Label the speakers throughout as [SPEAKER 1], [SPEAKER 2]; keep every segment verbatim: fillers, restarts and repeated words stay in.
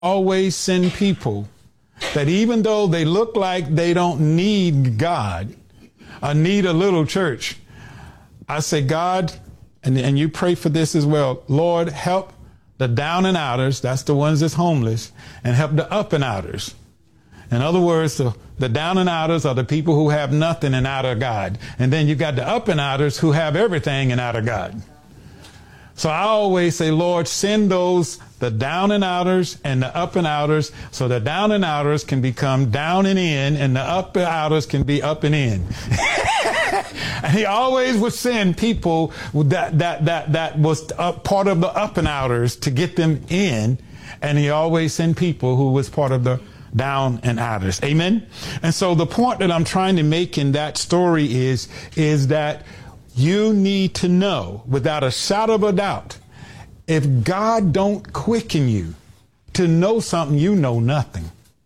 [SPEAKER 1] always send people that even though they look like they don't need God or need a little church, I say, God, and, and you pray for this as well, Lord, help the down and outers, that's the ones that's homeless, and help the up and outers. In other words, the, the down and outers are the people who have nothing and out of God. And then you've got the up and outers who have everything and out of God. So I always say, Lord, send those, the down and outers and the up and outers, so the down and outers can become down and in, and the up and outers can be up and in. And he always would send people that that that that was a part of the up and outers to get them in, and he always sent people who was part of the down and outers. Amen. And so the point that I'm trying to make in that story is is that you need to know without a shadow of a doubt, if God don't quicken you to know something, you know nothing.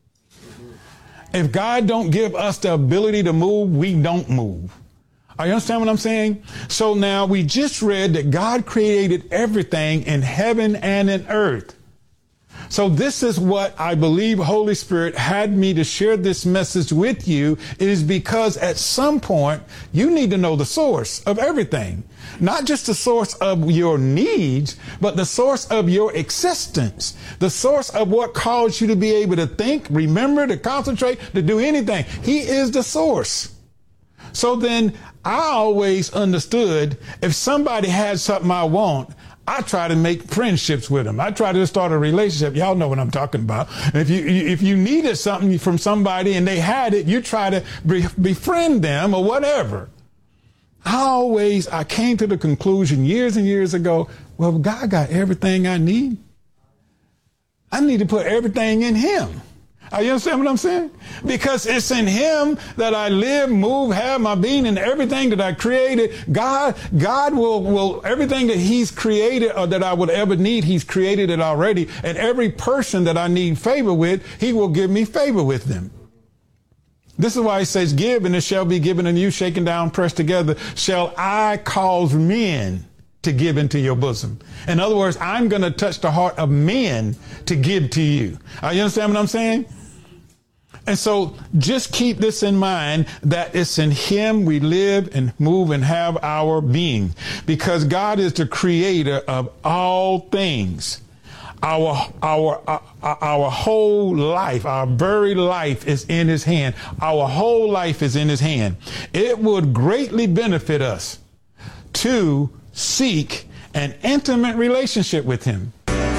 [SPEAKER 1] If God don't give us the ability to move, we don't move. Are you understand what I'm saying? So now we just read that God created everything in heaven and in earth. So this is what I believe Holy Spirit had me to share this message with you. It is because at some point you need to know the source of everything, not just the source of your needs, but the source of your existence, the source of what caused you to be able to think, remember, to concentrate, to do anything. He is the source. So then I always understood if somebody had something I want, I try to make friendships with them. I try to start a relationship. Y'all know what I'm talking about. If you if you needed something from somebody and they had it, you try to befriend them or whatever. I always, I came to the conclusion years and years ago, well, God got everything I need. I need to put everything in him. Are you understand what I'm saying? Because it's in him that I live, move, have my being, and everything that I created. God, God will, will, everything that he's created or that I would ever need, he's created it already. And every person that I need favor with, he will give me favor with them. This is why he says, give and it shall be given unto you, shaken down, pressed together, shall I cause men to give into your bosom. In other words, I'm going to touch the heart of men to give to you. Are you understand what I'm saying? And so just keep this in mind, that it's in him we live and move and have our being, because God is the creator of all things. Our, our, our, our whole life, our very life is in his hand. Our whole life is in his hand. It would greatly benefit us to seek an intimate relationship with him.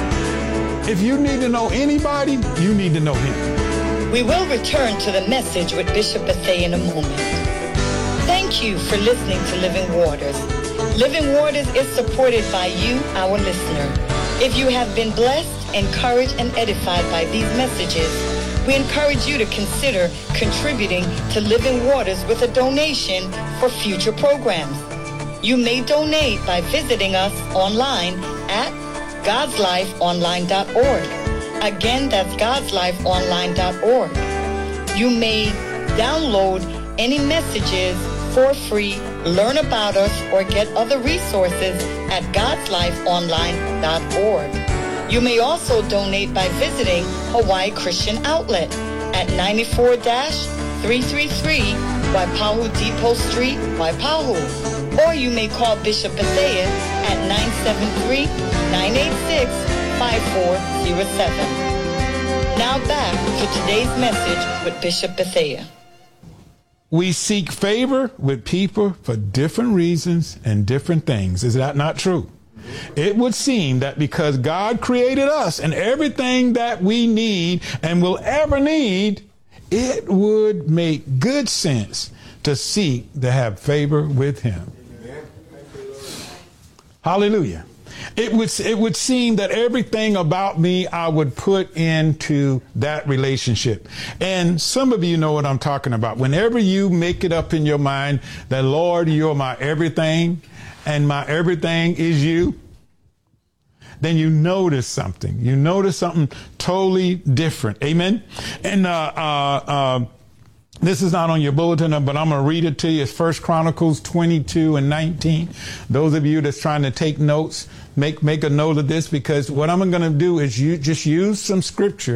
[SPEAKER 1] If you need to know anybody, you need to know him.
[SPEAKER 2] We will return to the message with Bishop Bethea in a moment. Thank you for listening to Living Waters. Living Waters is supported by you, our listener. If you have been blessed, encouraged, and edified by these messages, we encourage you to consider contributing to Living Waters with a donation for future programs. You may donate by visiting us online at gods life online dot org. Again, that's gods life online dot org. You may download any messages for free, learn about us, or get other resources at gods life online dot org. You may also donate by visiting Hawaii Christian Outlet at ninety-four three thirty-three Waipahu Depot Street, Waipahu. Or you may call Bishop Bethea at nine seven three, nine eight six, five four zero seven. Now back to today's message with Bishop Bethea.
[SPEAKER 1] We seek favor with people for different reasons and different things. Is that not true? It would seem that because God created us and everything that we need and will ever need, it would make good sense to seek to have favor with him. Hallelujah. It would, it would seem that everything about me I would put into that relationship. And some of you know what I'm talking about. Whenever you make it up in your mind that, Lord, you're my everything and my everything is you, then you notice something. You notice something totally different. Amen. And uh, uh, uh, this is not on your bulletin, but I'm going to read it to you. It's First Chronicles twenty-two and nineteen. Those of you that's trying to take notes, make make a note of this, because what I'm going to do is you just use some scripture